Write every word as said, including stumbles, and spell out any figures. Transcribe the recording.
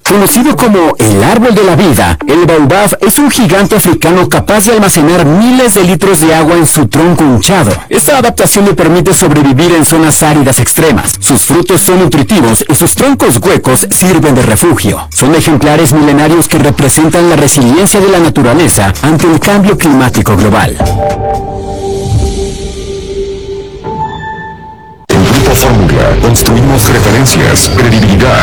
Conocido como el árbol de la vida, el baobab es un gigante africano capaz de almacenar miles de litros de agua en su tronco hinchado. Esta adaptación le permite sobrevivir en zonas áridas extremas. Sus frutos son nutritivos y sus troncos huecos sirven de refugio. Son ejemplares milenarios que representan la resiliencia de la naturaleza ante el cambio climático global. En Grupo Fórmula construimos referencias, credibilidad